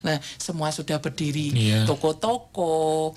Nah, semua sudah berdiri, Iya. toko-toko,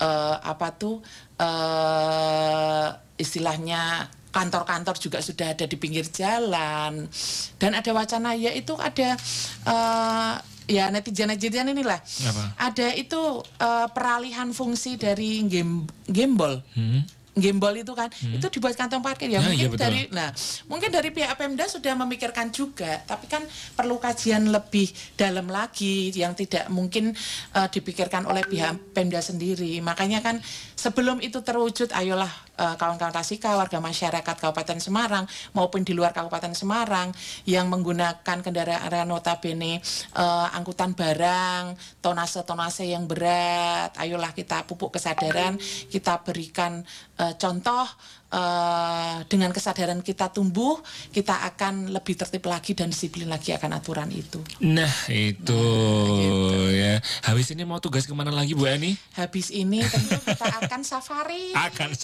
istilahnya kantor-kantor juga sudah ada di pinggir jalan, dan ada wacana yaitu ada ya netizen inilah, ada itu peralihan fungsi dari gembol. Gembol itu kan, itu dibuat kantong parkir ya. Mungkin dari pihak Pemda sudah memikirkan juga, tapi kan perlu kajian lebih dalam lagi yang tidak mungkin dipikirkan oleh pihak Pemda sendiri. Makanya kan sebelum itu terwujud, ayolah kawan-kawan Tasika, warga masyarakat Kabupaten Semarang maupun di luar Kabupaten Semarang yang menggunakan kendaraan notabene angkutan barang, tonase yang berat, ayolah kita pupuk kesadaran, kita berikan contoh, dengan kesadaran kita tumbuh, kita akan lebih tertib lagi dan disiplin lagi akan aturan itu. Nah itu ya. Habis ini mau tugas kemana lagi Bu Ani? Habis ini tentu kita akan safari.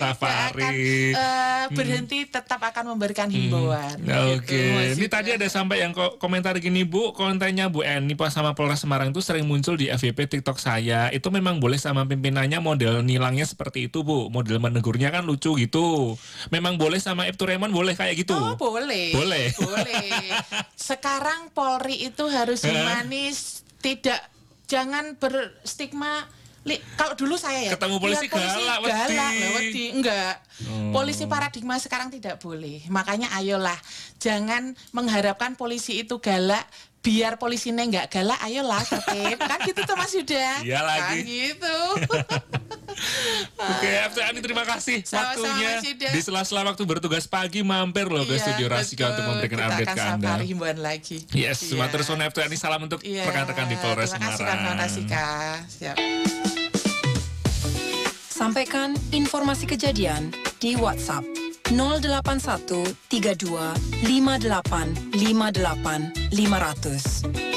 Berhenti, tetap akan memberikan himbauan. Oke. Ini tadi ada sampai yang komentar gini, Bu, kontennya Bu Ani pas sama Polres Semarang itu sering muncul di FYP TikTok saya. Itu memang boleh sama pimpinannya model nilangnya seperti itu, Bu. Model menegurnya kan lucu gitu. Memang boleh sama Ibtu Raymond boleh kayak gitu? Oh boleh. Sekarang Polri itu harus humanis, jangan berstigma. Kalau dulu saya ya ketemu polisi galak enggak. Polisi paradigma sekarang tidak boleh. Makanya ayolah, jangan mengharapkan polisi itu galak. Biar polisinya nggak galak, ayolah tertib. Kan gitu tuh Mas Yuda. Iya lagi. Kan gitu. Oke, FT Ani terima kasih waktunya. Di sela-sela waktu bertugas pagi mampir loh ke studio Rasika untuk memberikan update ke Anda. Kita akan himbauan lagi. Yes, matur suwun FT Ani, salam untuk rekan-rekan di Polres Semarang. Terima kasih Rasika. Siap. Sampaikan informasi kejadian di WhatsApp 081 32 58 58 500.